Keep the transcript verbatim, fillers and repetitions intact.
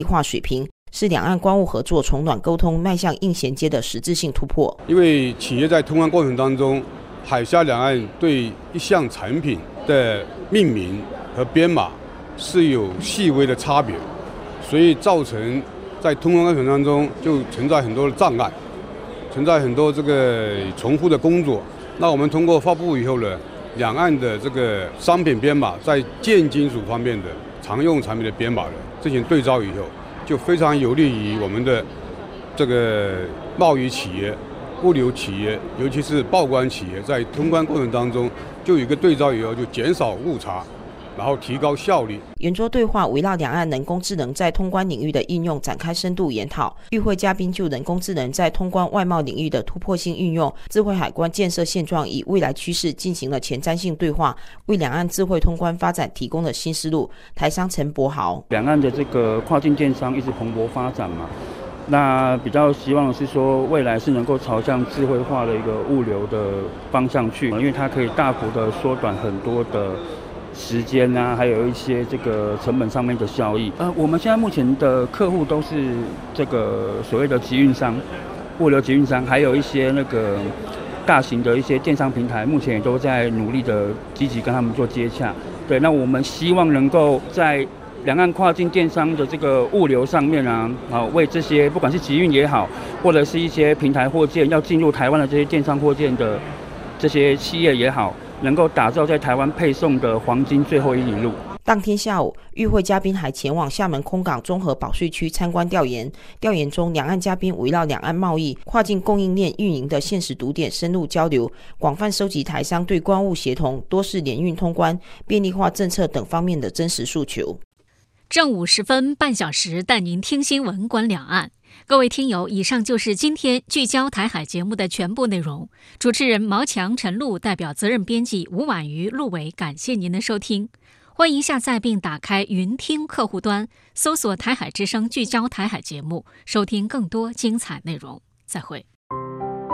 化水平，是两岸关务合作从软沟通迈向硬衔接的实质性突破。 因为企业在通关过程当中，海峡两岸对一项产品的命名和编码是有细微的差别，所以造成在通关过程当中就存在很多的障碍，存在很多这个重复的工作。那我们通过发布以后呢，两岸的这个商品编码在建金属方面的常用产品的编码呢进行对照以后，就非常有利于我们的这个贸易企业、物流企业，尤其是报关企业，在通关过程当中就有一个对照以后，就减少误差，然后提高效率。 圆桌对话围绕两岸人工智能在通关领域的应用展开深度研讨，与会嘉宾就人工智能在通关外贸领域的突破性运用、智慧海关建设现状以未来趋势进行了前瞻性对话，为两岸智慧通关发展提供了新思路。台商陈柏豪， 两岸的这个跨境电商一直蓬勃发展嘛，那比较希望的是说未来是能够朝向智慧化的一个物流的方向去，因为它可以大幅的缩短很多的时间啊，还有一些这个成本上面的效益。呃，我们现在目前的客户都是这个所谓的集运商、物流集运商，还有一些那个大型的一些电商平台，目前也都在努力的积极跟他们做接洽。对，那我们希望能够在两岸跨境电商的这个物流上面啊，啊，为这些不管是集运也好，或者是一些平台货件要进入台湾的这些电商货件的这些企业也好，能够打造在台湾配送的黄金最后一里路。 当天下午，与会嘉宾还前往厦门空港综合保税区参观调研。调研中，两岸嘉宾围绕两岸贸易、跨境供应链运营的现实读点深入交流，广泛收集台商对关务协同、多式联运通关、便利化政策等方面的真实诉求。 正午时分，半小时带您听新闻，观两岸。各位听友，以上就是今天聚焦台海节目的全部内容。主持人毛强、陈露代表责任编辑吴婉瑜、陆伟，感谢您的收听。欢迎下载并打开云听客户端，搜索台海之声聚焦台海节目，收听更多精彩内容。再会。